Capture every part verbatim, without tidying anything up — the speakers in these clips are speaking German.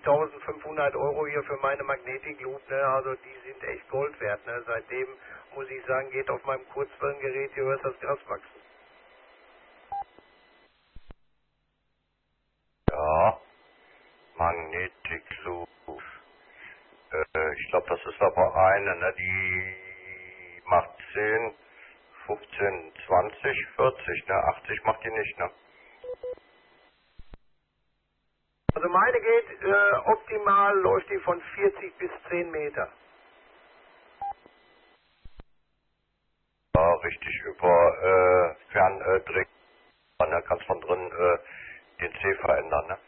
eintausendfünfhundert Euro hier für meine Magnetic Loop, ne? Also die sind echt Gold wert, ne? Seitdem muss ich sagen, geht auf meinem Kurzwellengerät hier hörst das Gras wachsen. Ja, Magnetic Loop. Äh, ich glaube, das ist aber eine, ne? Die macht zehn, fünfzehn, zwanzig, vierzig, ne? achtzig macht die nicht, ne? Also meine geht, äh, optimal läuft die von vierzig bis zehn Meter. Ja, richtig, über äh, Ferndreh, äh, ne? Kannst von drin äh, den C verändern, ne?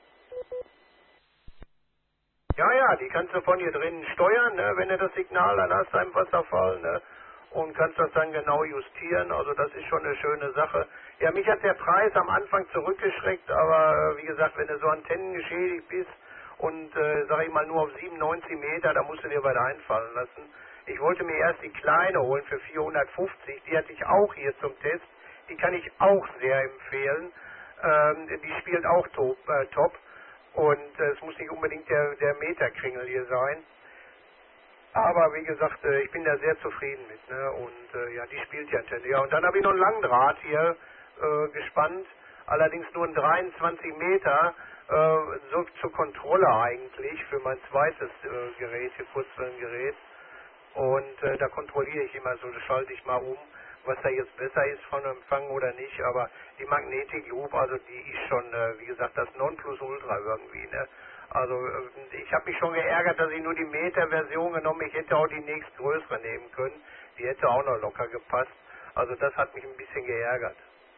Ja, ja, die kannst du von hier drinnen steuern, ne? Wenn du das Signal dann hast beim Wasserfall, ne? Und kannst das dann genau justieren, also das ist schon eine schöne Sache. Ja, mich hat der Preis am Anfang zurückgeschreckt, aber äh, wie gesagt, wenn du so Antennen geschädigt bist und, äh, sag ich mal, nur auf siebenundneunzig Meter, da musst du dir was einfallen lassen. Ich wollte mir erst die kleine holen für vierhundertfünfzig, die hatte ich auch hier zum Test, die kann ich auch sehr empfehlen, ähm, die spielt auch top, äh, top. Und äh, es muss nicht unbedingt der, der Meterkringel hier sein. Aber wie gesagt, äh, ich bin da sehr zufrieden mit. Ne? Und äh, ja, die spielt ja Antenne. Ja, und dann habe ich noch ein Langdraht hier äh, gespannt. Allerdings nur ein dreiundzwanzig Meter. Äh, so zur Kontrolle eigentlich für mein zweites äh, Gerät, hier Kurzwellengerät. Und äh, da kontrolliere ich immer so, das schalte ich mal um, was da jetzt besser ist von Empfang oder nicht. Aber die Magnetic Loop, also die ist schon, äh, wie gesagt, das Nonplusultra irgendwie. Ne? Also äh, ich habe mich schon geärgert, dass ich nur die Meter-Version genommen habe. Ich hätte auch die nächstgrößere nehmen können. Die hätte auch noch locker gepasst. Also das hat mich ein bisschen geärgert.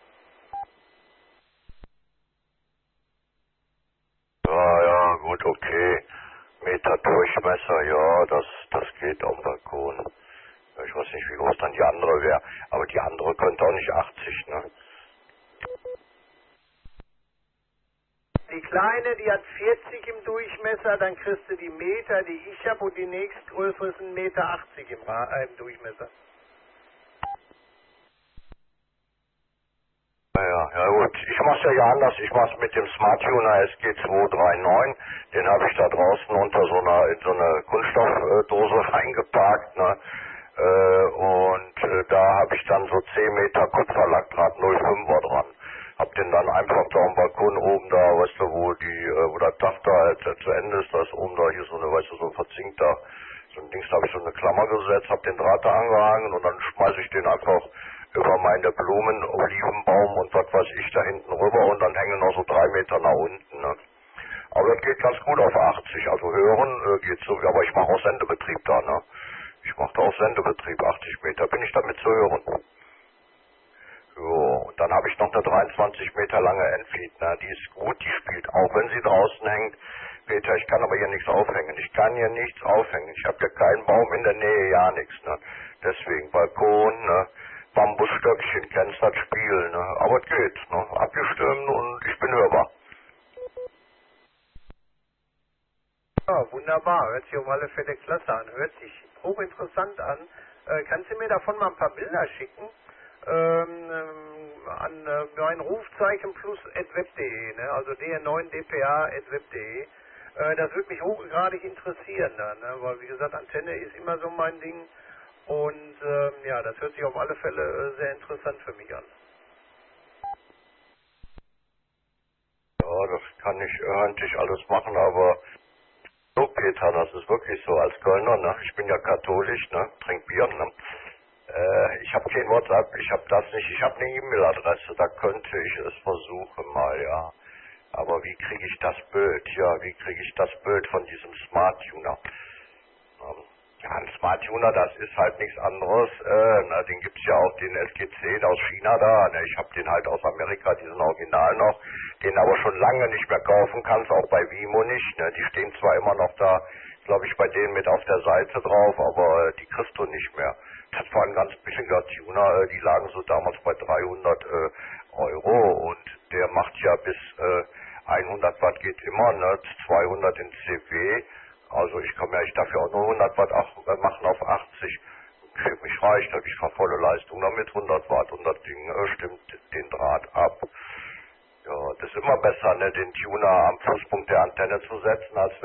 Ja, ja, gut, okay. Meter Durchmesser, ja, das, das geht am Balkon. Ich weiß nicht, wie groß dann die andere wäre, aber die andere könnte auch nicht achtzig, ne? Die kleine, die hat vierzig im Durchmesser, dann kriegst du die Meter, die ich habe, und die nächstgrößere ist ein Meter achtzig im, Ra- äh, im Durchmesser. Ja, ja gut, ich mach's ja ja anders, ich mach's mit dem Smart Tuner S G zwei neununddreißig, den habe ich da draußen unter so einer, in so eine Kunststoffdose reingeparkt, ne? Äh, und äh, da habe ich dann so zehn Meter Kupferlackdraht null Komma fünfer dran. Hab den dann einfach da am Balkon oben da, weißt du, wo die, äh, wo der Dach da halt äh, zu Ende ist, da ist oben da hier so eine, weißt du, so ein verzinkter, so ein Dings, da habe ich so eine Klammer gesetzt, hab den Draht da angehangen und dann schmeiße ich den einfach über meine Blumen, Olivenbaum und was weiß ich da hinten rüber und dann hängen noch so drei Meter nach unten, ne? Aber das geht ganz gut auf achtzig, also hören äh, geht so, aber ich mache auch Sendebetrieb da, ne? Ich mache da auch Sendebetrieb, achtzig Meter bin ich damit zu hören. Jo, und dann habe ich noch eine dreiundzwanzig Meter lange Endfeed, ne? Die ist gut, die spielt auch, wenn sie draußen hängt. Peter, ich kann aber hier nichts aufhängen. Ich kann hier nichts aufhängen. Ich habe hier keinen Baum in der Nähe, ja nichts, ne? Deswegen Balkon, ne? Bambusstöckchen, kennst das Spiel, ne? Aber es geht, ne? Abgestimmt und ich bin hörbar. Ja, wunderbar. Hört sich auf alle Fälle klasse an. Hört sich hochinteressant an. Äh, kannst du mir davon mal ein paar Bilder schicken? Ähm, ähm, an äh, mein Rufzeichen plus at web punkt de, ne? Also d r neun d p a at web punkt de. Äh, das würde mich hochgradig interessieren, dann, ne? Weil wie gesagt, Antenne ist immer so mein Ding. Und ähm, ja, das hört sich auf alle Fälle äh, sehr interessant für mich an. Ja, das kann ich ordentlich alles machen, aber so, Peter, das ist wirklich so als Kölner, ne? Ich bin ja katholisch, ne? Trink Bier, ne? Äh, ich habe kein WhatsApp, ich habe das nicht, ich habe eine E-Mail-Adresse, da könnte ich es versuchen mal, ja. Aber wie kriege ich das Bild? Ja, wie kriege ich das Bild von diesem Smart Tuner? Ähm, ja, ein Smart Tuner, das ist halt nichts anderes. Äh, na, den gibt's ja auch, den S G zehn aus China da. Ne? Ich habe den halt aus Amerika, diesen Original noch, den aber schon lange nicht mehr kaufen kannst, auch bei Vimo nicht. Ne? Die stehen zwar immer noch da, glaube ich, bei denen mit auf der Seite drauf, aber äh, die kriegst du nicht mehr. Das war ein ganz billiger Tuner, äh, die lagen so damals bei dreihundert äh, Euro und der macht ja bis äh, hundert Watt geht immer, ne? zweihundert in C W. Also ich kann ja ich dafür auch nur hundert Watt ach, äh, machen auf achtzig. Für mich reicht das, ich fahre volle Leistung damit hundert Watt und das Ding äh, stimmt den Draht ab. Ja, das ist immer besser, ne, den Tuner am Fußpunkt der Antenne zu setzen, als